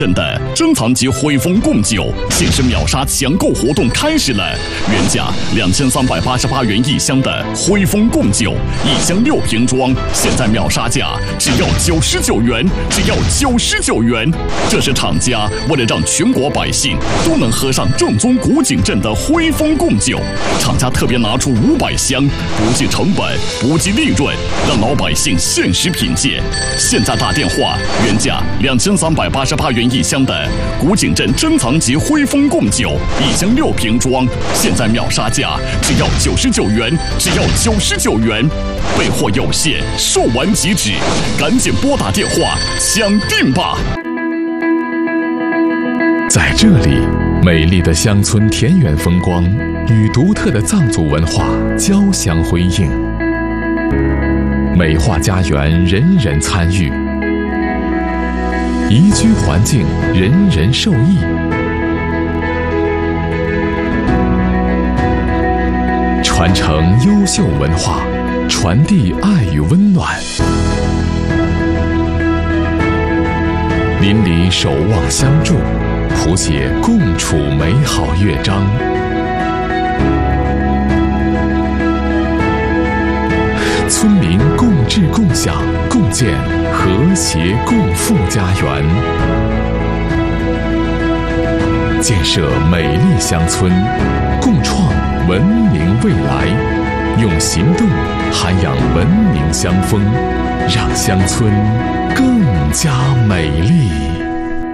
镇的珍藏级汇丰贡酒限时秒杀抢购活动开始了，原价2388元一箱的汇丰贡酒，1箱6瓶装，现在秒杀价只要99元，只要99元。这是厂家为了让全国百姓都能喝上正宗古井镇的汇丰贡酒，厂家特别拿出500箱，不计成本，不计利润，让老百姓限时品鉴。现在打电话，原价2388元一箱的古井镇珍藏级汇丰贡酒，1箱6瓶装，现在秒杀价只要99元，只要99元。备货有限，售完即止，赶紧拨打电话抢订吧！ 在这里，美丽的乡村田园风光与独特的藏族文化交相辉映，美化家园，人人参与。宜居环境，人人受益。传承优秀文化，传递爱与温暖。邻里守望相助，谱写共处美好乐章。村民共治共享共建和谐共富家园，建设美丽乡村，共创文明未来，用行动涵养文明乡风，让乡村更加美丽。